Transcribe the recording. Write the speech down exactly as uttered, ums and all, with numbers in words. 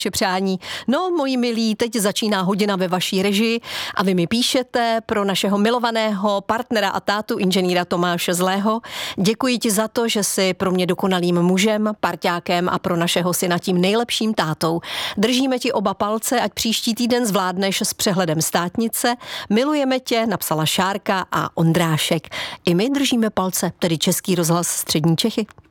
přání. No, moji milí, teď začíná hodina ve vaší režii a vy mi píšete pro našeho milovaného partnera a tátu inženýra Tomáše Zlého. Děkuji ti za to, že jsi pro mě dokonalým mužem, parťákem a pro našeho syna tím nejlepším tátou. Držíme ti oba palce, ať příští týden zvládneš s přehledem státnice. Milujeme tě, napsala Šárka a Ondrášek. I my držíme palce, tedy Český rozhlas Střední Čechy.